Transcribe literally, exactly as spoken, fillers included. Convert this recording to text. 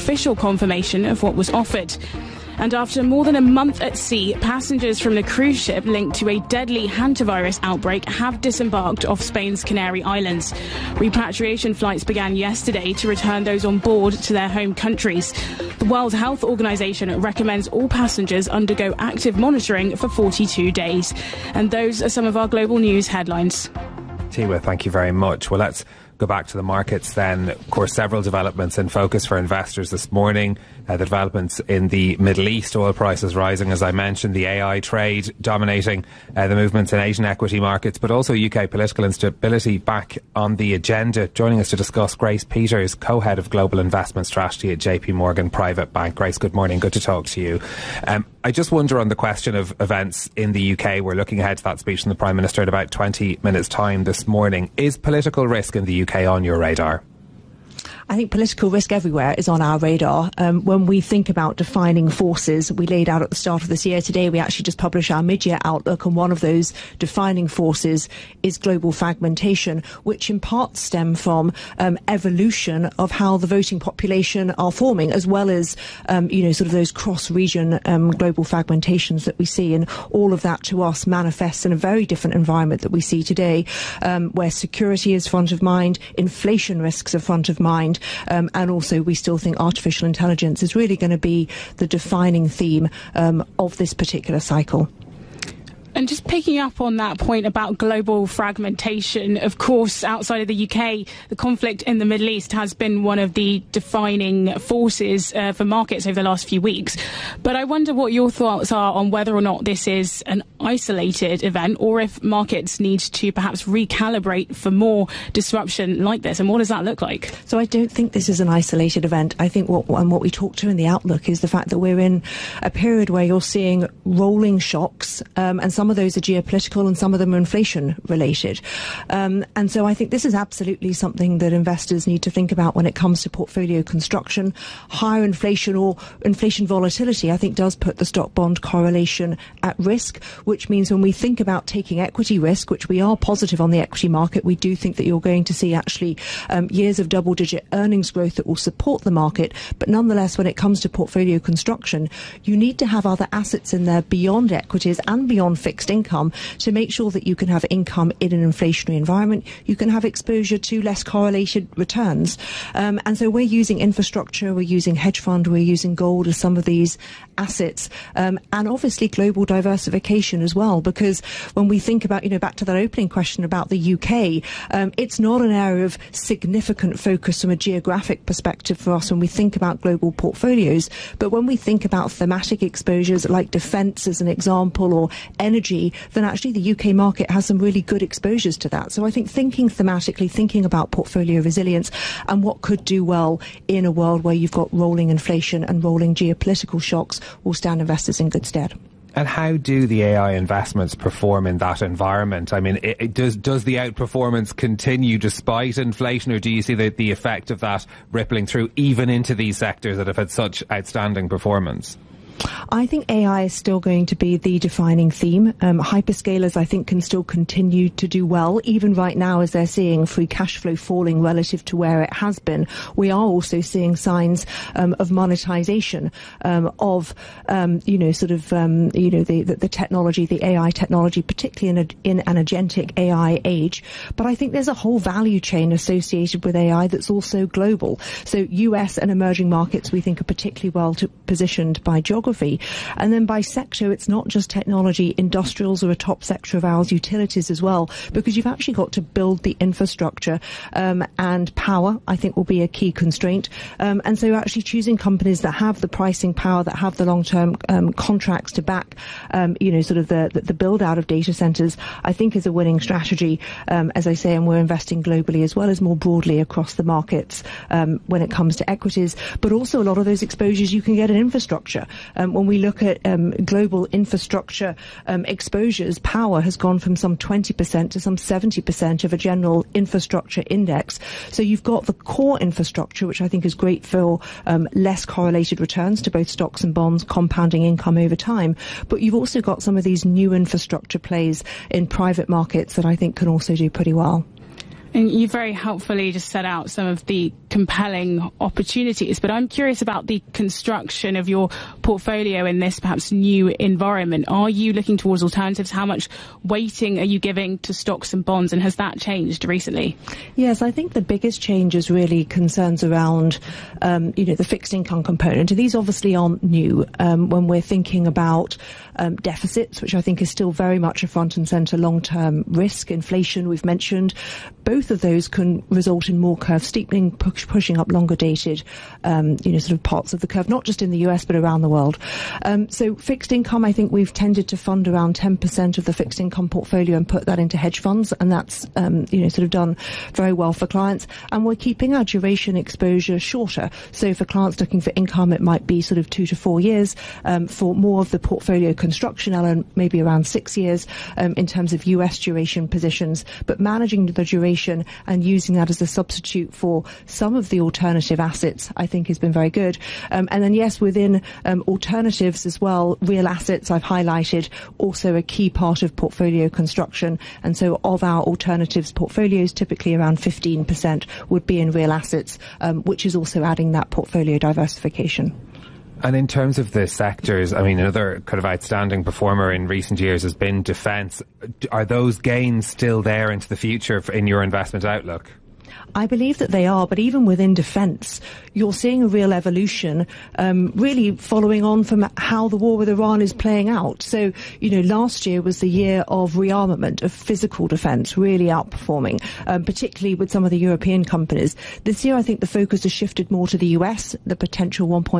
official confirmation of what was offered. And after more than a month at sea, passengers from the cruise ship linked to a deadly hantavirus outbreak have disembarked off Spain's Canary Islands. Repatriation flights began yesterday to return those on board to their home countries. The World Health Organization recommends all passengers undergo active monitoring for forty-two days. And those are some of our global news headlines. Tiwa, thank you very much. Well, let's go back to the markets then. Of course, several developments in focus for investors this morning. Uh, the developments in the Middle East, oil prices rising, as I mentioned, the A I trade dominating uh, the movements in Asian equity markets, but also U K political instability back on the agenda. Joining us to discuss, Grace Peters, co-head of global investment strategy at J P Morgan Private Bank. Grace, good morning. Good to talk to you. Um, I just wonder on the question of events in the U K. We're looking ahead to that speech from the Prime Minister in about twenty minutes' time this morning. Is political risk in the U K on your radar? I think political risk everywhere is on our radar. Um, when we think about defining forces, we laid out at the start of this year. Today, we actually just published our mid-year outlook, and one of those defining forces is global fragmentation, which in part stem from um, evolution of how the voting population are forming, as well as, um, you know, sort of those cross-region um, global fragmentations that we see. And all of that, to us, manifests in a very different environment that we see today, um, where security is front of mind, inflation risks are front of mind, Um, and also we still think artificial intelligence is really going to be the defining theme um, of this particular cycle. And just picking up on that point about global fragmentation, of course, outside of the U K, the conflict in the Middle East has been one of the defining forces uh, for markets over the last few weeks. But I wonder what your thoughts are on whether or not this is an isolated event, or if markets need to perhaps recalibrate for more disruption like this. And what does that look like? So I don't think this is an isolated event. I think what, and what we talked to in the outlook is the fact that we're in a period where you're seeing rolling shocks, um, and some Some of those are geopolitical and some of them are inflation related. Um, and so I think this is absolutely something that investors need to think about when it comes to portfolio construction. Higher inflation or inflation volatility, I think, does put the stock bond correlation at risk, which means when we think about taking equity risk, which we are positive on the equity market, we do think that you're going to see actually um, years of double digit earnings growth that will support the market. But nonetheless, when it comes to portfolio construction, you need to have other assets in there beyond equities and beyond fixed income to make sure that you can have income in an inflationary environment. You can have exposure to less correlated returns. Um, and so we're using infrastructure, we're using hedge fund, we're using gold as some of these assets, um, and obviously global diversification as well, because when we think about, you know, back to that opening question about the U K, um, it's not an area of significant focus from a geographic perspective for us when we think about global portfolios. But when we think about thematic exposures like defence as an example, or energy, then actually the U K market has some really good exposures to that. So I think thinking thematically, thinking about portfolio resilience and what could do well in a world where you've got rolling inflation and rolling geopolitical shocks will stand investors in good stead. And how do the A I investments perform in that environment? I mean, it, it does does the outperformance continue despite inflation, or do you see the, the effect of that rippling through even into these sectors that have had such outstanding performance? I think A I is still going to be the defining theme. Um, hyperscalers, I think, can still continue to do well, even right now as they're seeing free cash flow falling relative to where it has been. We are also seeing signs um, of monetization um, of, um, you know, sort of, um, you know, the, the, the technology, the A I technology, particularly in, a, in an agentic A I age. But I think there's a whole value chain associated with A I that's also global. So U S and emerging markets, we think, are particularly well to, positioned by geography. And then by sector, it's not just technology. Industrials are a top sector of ours, utilities as well, because you've actually got to build the infrastructure, um, and power, I think, will be a key constraint. Um, and so actually choosing companies that have the pricing power, that have the long-term um, contracts to back, um, you know, sort of the, the, the build-out of data centres, I think is a winning strategy, um, as I say, and we're investing globally as well as more broadly across the markets um, when it comes to equities. But also a lot of those exposures you can get in infrastructure. Um, when we look at um, global infrastructure um, exposures, power has gone from some twenty percent to some seventy percent of a general infrastructure index. So you've got the core infrastructure, which I think is great for um, less correlated returns to both stocks and bonds, compounding income over time. But you've also got some of these new infrastructure plays in private markets that I think can also do pretty well. And you very helpfully just set out some of the compelling opportunities, but I'm curious about the construction of your portfolio in this perhaps new environment. Are you looking towards alternatives? How much weighting are you giving to stocks and bonds, and has that changed recently? Yes, I think the biggest change is really concerns around, um, you know, the fixed income component. And these obviously aren't new um, when we're thinking about um, deficits, which I think is still very much a front and centre long-term risk. Inflation, we've mentioned. Both of those can result in more curve steepening, push, pushing up longer dated, um, you know, sort of parts of the curve, not just in the U S but around the world. Um, so fixed income, I think we've tended to fund around ten percent of the fixed income portfolio and put that into hedge funds, and that's um, you know sort of done very well for clients. And we're keeping our duration exposure shorter. So for clients looking for income, it might be sort of two to four years. Um, for more of the portfolio construction element, maybe around six years um, in terms of U S duration positions, but managing the duration and using that as a substitute for some of the alternative assets, I think has been very good. Um, and then, yes, within um, alternatives as well, real assets I've highlighted, also a key part of portfolio construction. And so of our alternatives portfolios, typically around fifteen percent would be in real assets, um, which is also adding that portfolio diversification. And in terms of the sectors, I mean, another kind of outstanding performer in recent years has been defence. Are those gains still there into the future in your investment outlook? I believe that they are, but even within defence, you're seeing a real evolution, um, really following on from how the war with Iran is playing out. So, you know, last year was the year of rearmament, of physical defence, really outperforming, um, particularly with some of the European companies. This year, I think the focus has shifted more to the U S, the potential one point